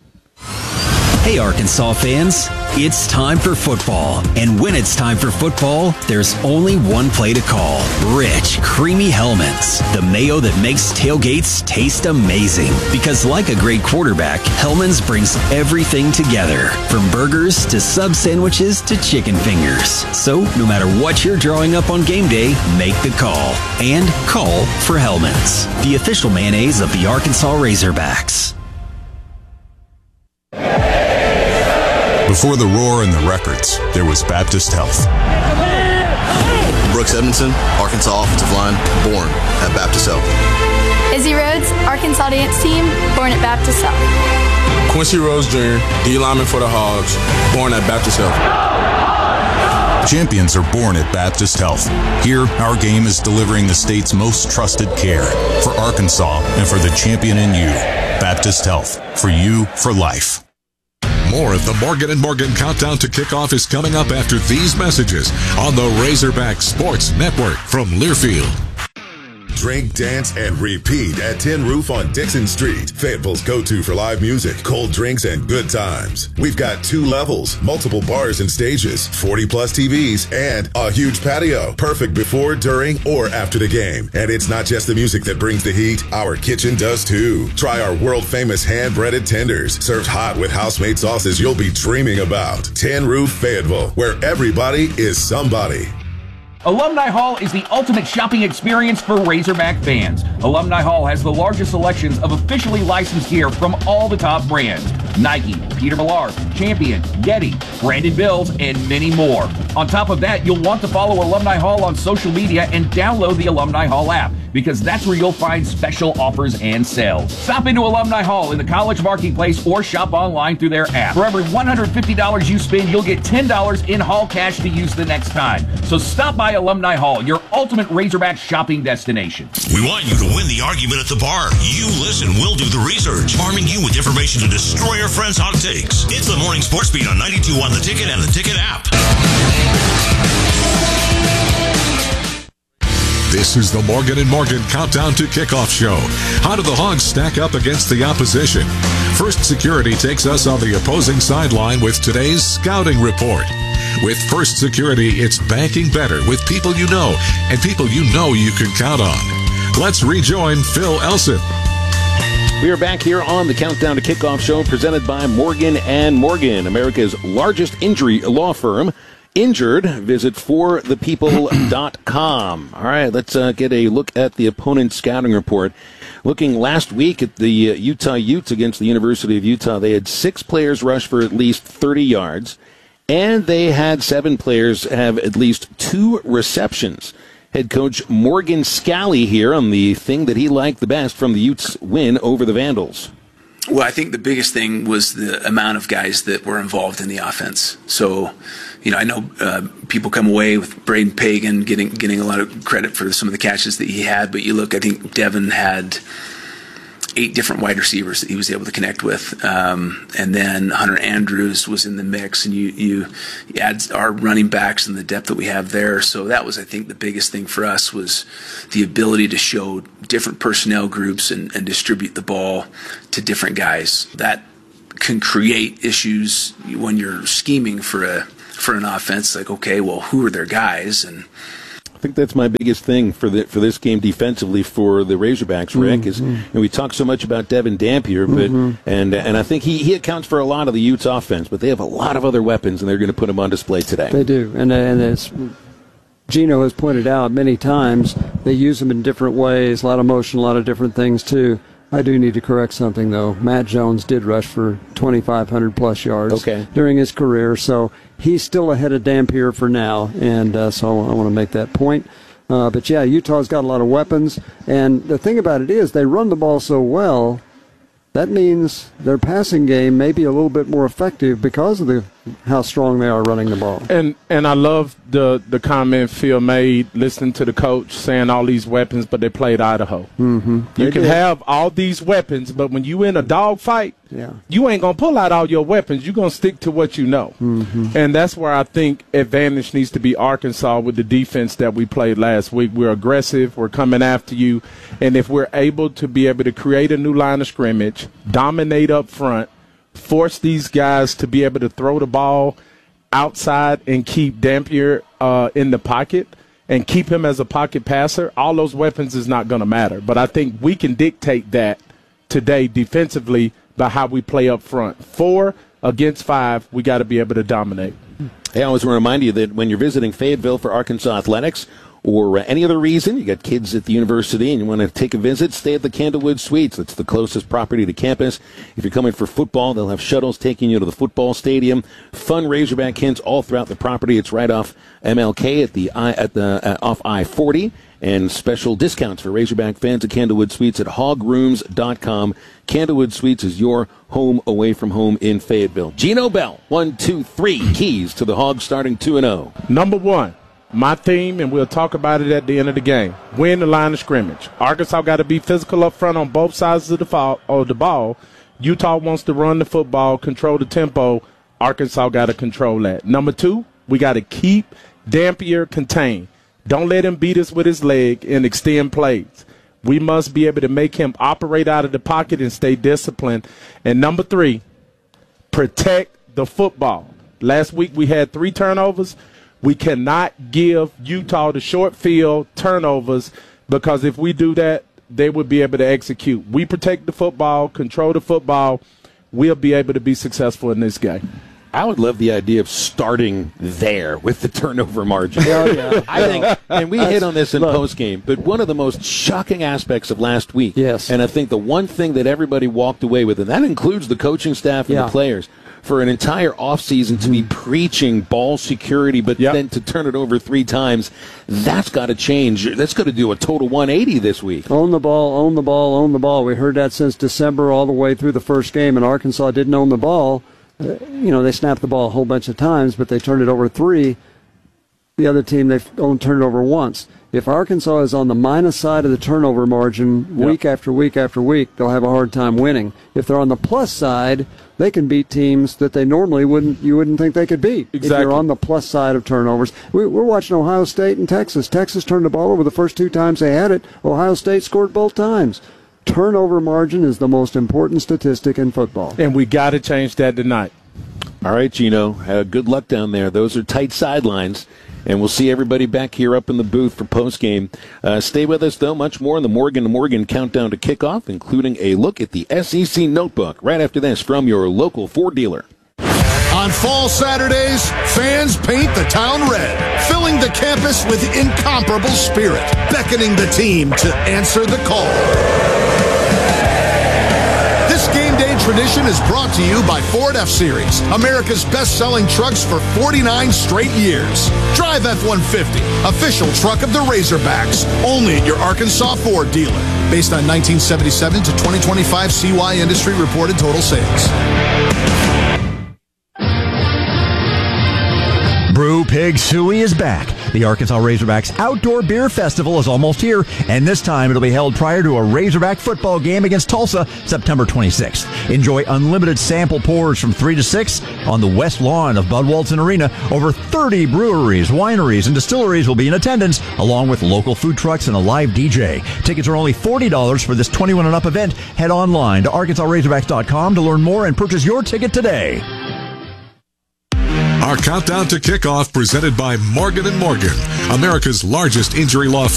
Hey, Arkansas fans, it's time for football. And when it's time for football, there's only one play to call. Rich, creamy Hellman's, the mayo that makes tailgates taste amazing. Because like a great quarterback, Hellman's brings everything together, from burgers to sub sandwiches to chicken fingers. So no matter what you're drawing up on game day, make the call. And call for Hellman's, the official mayonnaise of the Arkansas Razorbacks. Before the roar and the records, there was Baptist Health. Brooks Edmondson, Arkansas offensive line, born at Baptist Health. Izzy Rhodes, Arkansas dance team, born at Baptist Health. Quincy Rose Junior, D lineman for the Hogs, born at Baptist Health. Champions are born at Baptist Health. Here, our game is delivering the state's most trusted care for Arkansas and for the champion in you. Baptist Health, for you, for life. More of the Morgan and Morgan Countdown to Kickoff is coming up after these messages on the Razorback Sports Network from Learfield. Drink, dance, and repeat at Tin Roof on Dixon Street. Fayetteville's go-to for live music, cold drinks, and good times. We've got two levels, multiple bars and stages, forty plus T Vs, and a huge patio. Perfect before, during, or after the game. And it's not just the music that brings the heat. Our kitchen does too. Try our world-famous hand-breaded tenders, served hot with house-made sauces you'll be dreaming about. Tin Roof Fayetteville, where everybody is somebody. Alumni Hall is the ultimate shopping experience for Razorback fans. Alumni Hall has the largest selections of officially licensed gear from all the top brands. Nike, Peter Millar, Champion, Getty, Brandon Bills, and many more. On top of that, you'll want to follow Alumni Hall on social media and download the Alumni Hall app, because that's where you'll find special offers and sales. Stop into Alumni Hall in the College Marketplace or shop online through their app. For every one hundred fifty dollars you spend, you'll get ten dollars in Hall cash to use the next time. So stop by Alumni Hall, your ultimate Razorback shopping destination. We want you to win the argument at the bar. You listen, we'll do the research, arming you with information to destroy your friends' hot takes. It's the Morning Sports Beat on ninety-two point one The Ticket and the Ticket app. This is the Morgan and Morgan Countdown to Kickoff show. How do the Hogs stack up against the opposition? First Security takes us on the opposing sideline with today's scouting report. With First Security, it's banking better with people you know and people you know you can count on. Let's rejoin Phil Elson. We are back here on the Countdown to Kickoff show presented by Morgan and Morgan, America's largest injury law firm. Injured, visit for the people dot com. All right, let's uh, get a look at the opponent scouting report. Looking last week at the uh, Utah Utes against the University of Utah, they had six players rush for at least thirty yards. And they had seven players have at least two receptions. Head coach Morgan Scally here on the thing that he liked the best from the Utes' win over the Vandals. Well, I think the biggest thing was the amount of guys that were involved in the offense. So, you know, I know uh, people come away with Braden Pagan getting getting a lot of credit for some of the catches that he had, but you look, I think Devin had eight different wide receivers that he was able to connect with, um, and then Hunter Andrews was in the mix, and you, you you add our running backs and the depth that we have there. So that was, I think, the biggest thing for us was the ability to show different personnel groups and, and distribute the ball to different guys. That can create issues when you're scheming for a for an offense. Like, okay, well, who are their guys? And I think that's my biggest thing for the for this game defensively for the Razorbacks, Rick, mm-hmm. is you know, we talk so much about Devin Dampier, but Mm-hmm. and and I think he, he accounts for a lot of the Utes offense, but they have a lot of other weapons, and they're going to put them on display today. They do, and and as Gino has pointed out many times, they use them in different ways, a lot of motion, a lot of different things too. I do need to correct something, though. Matt Jones did rush for twenty-five hundred plus yards okay. during his career, so he's still ahead of Dampier for now, and uh, so I want to make that point. Uh, but, yeah, Utah's got a lot of weapons, and the thing about it is they run the ball so well, that means their passing game may be a little bit more effective because of the how strong they are running the ball. And and I love the, the comment Phil made, listening to the coach saying all these weapons, but they played Idaho. Mm-hmm. You They can did. have all these weapons, but when you in a dog fight, Yeah. you ain't going to pull out all your weapons. You're going to stick to what you know. Mm-hmm. And that's where I think advantage needs to be Arkansas with the defense that we played last week. We're aggressive. We're coming after you. And if we're able to be able to create a new line of scrimmage, dominate up front, force these guys to be able to throw the ball outside and keep Dampier uh, in the pocket and keep him as a pocket passer, all those weapons is not going to matter. But I think we can dictate that today defensively by how we play up front. Four against five, we got to be able to dominate. Hey, I always want to remind you that when you're visiting Fayetteville for Arkansas Athletics or uh, any other reason, you got kids at the university and you want to take a visit, stay at the Candlewood Suites. That's the closest property to campus. If you're coming for football, they'll have shuttles taking you to the football stadium. Fun Razorback hints all throughout the property. It's right off M L K at the I at the uh, off I forty. And special discounts for Razorback fans at Candlewood Suites at hog rooms dot com. Candlewood Suites is your home away from home in Fayetteville. Gino Bell, one, two, three keys to the Hogs starting two and oh. Number one, my theme, and we'll talk about it at the end of the game, win the line of scrimmage. Arkansas got to be physical up front on both sides of the, fall, of the ball. Utah wants to run the football, control the tempo. Arkansas got to control that. Number two, we got to keep Dampier contained. Don't let him beat us with his leg and extend plays. We must be able to make him operate out of the pocket and stay disciplined. And number three, protect the football. Last week we had three turnovers. We cannot give Utah the short field turnovers because if we do that, they would be able to execute. We protect the football, control the football. We'll be able to be successful in this game. I would love the idea of starting there with the turnover margin. Oh, yeah. I think, and we hit on this in postgame, but one of the most shocking aspects of last week, yes. and I think the one thing that everybody walked away with, and that includes the coaching staff and Yeah. the players, for an entire offseason to be preaching ball security, but Yep. then to turn it over three times, that's got to change. That's got to do a total one eighty this week. Own the ball, own the ball, own the ball. We heard that since December all the way through the first game, and Arkansas didn't own the ball. Uh, you know, they snapped the ball a whole bunch of times, but they turned it over three. The other team, they've only turned it over once. If Arkansas is on the minus side of the turnover margin Yep. week after week after week, they'll have a hard time winning. If they're on the plus side, they can beat teams that they normally wouldn't you wouldn't think they could beat. If Exactly. you're on the plus side of turnovers. We, we're watching Ohio State and Texas. Texas turned the ball over the first two times they had it. Ohio State scored both times. Turnover margin is the most important statistic in football. And we got to change that tonight. All right, Gino, uh, good luck down there. Those are tight sidelines, and we'll see everybody back here up in the booth for postgame. Uh, stay with us, though. Much more in the Morgan to Morgan countdown to kickoff, including a look at the S E C Notebook right after this from your local Ford dealer. On fall Saturdays, fans paint the town red, filling the campus with incomparable spirit, beckoning the team to answer the call. This game day tradition is brought to you by Ford F-Series, America's best-selling trucks for forty-nine straight years. Drive F one fifty, official truck of the Razorbacks, only at your Arkansas Ford dealer. Based on nineteen seventy-seven to twenty twenty-five C Y industry reported total sales. Brew Pig Suey is back. The Arkansas Razorbacks Outdoor Beer Festival is almost here, and this time it'll be held prior to a Razorback football game against Tulsa, September twenty-sixth. Enjoy unlimited sample pours from three to six on the west lawn of Bud Walton Arena. Over thirty breweries, wineries, and distilleries will be in attendance, along with local food trucks and a live D J. Tickets are only forty dollars for this twenty-one and up event. Head online to arkansas razorbacks dot com to learn more and purchase your ticket today. Our countdown to kickoff presented by Morgan and Morgan, America's largest injury law firm.